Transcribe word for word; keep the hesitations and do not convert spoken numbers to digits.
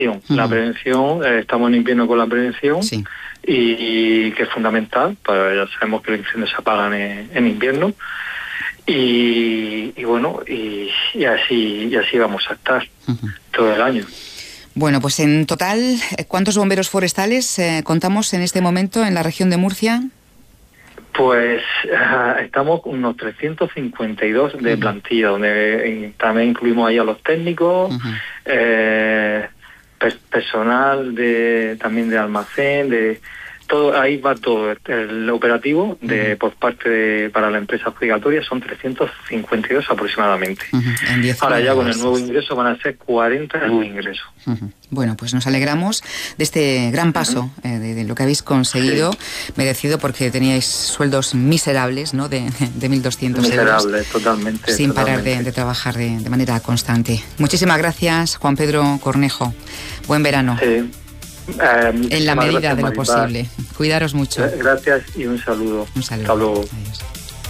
Uh-huh. La prevención, eh, estamos en invierno con la prevención, sí. y, y que es fundamental, pues ya sabemos que los incendios se apagan en, en invierno, y, y bueno, y, y así y así vamos a estar uh-huh. todo el año. Bueno, pues en total, ¿cuántos bomberos forestales eh, contamos en este momento en la región de Murcia? Pues uh, estamos unos trescientos cincuenta y dos de uh-huh. plantilla, donde eh, también incluimos ahí a los técnicos, uh-huh. eh, per- personal de también de almacén, de todo, ahí va todo. El operativo de uh-huh. por parte de para la empresa adjudicatoria son trescientos cincuenta y dos aproximadamente. Uh-huh. Ahora ya con el nuevo ingreso van a ser cuarenta nuevos ingresos. Uh-huh. Bueno, pues nos alegramos de este gran paso, uh-huh. eh, de, de lo que habéis conseguido, sí. merecido porque teníais sueldos miserables, ¿no? De, de mil doscientos miserables, euros. totalmente. Sin totalmente. parar de, de trabajar de, de manera constante. Muchísimas gracias, Juan Pedro Cornejo. Buen verano. Sí. Eh, en la medida gracias, de lo Maribel. posible. Cuidaros mucho. Gracias y un saludo. Un saludo. Hasta luego. Adiós.